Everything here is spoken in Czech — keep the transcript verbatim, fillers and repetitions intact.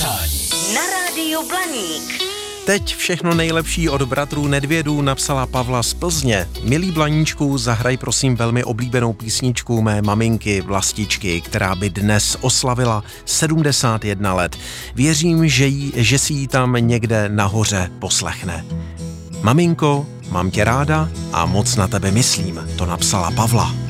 přání na rádiu Blaník. Teď všechno nejlepší od bratrů Nedvědů napsala Pavla z Plzně. Milý Blaníčku, zahraj prosím velmi oblíbenou písničku mé maminky Vlastičky, která by dnes oslavila sedmdesát jedna let. Věřím, že, jí, že si ji tam někde nahoře poslechne. Maminko, mám tě ráda a moc na tebe myslím, to napsala Pavla.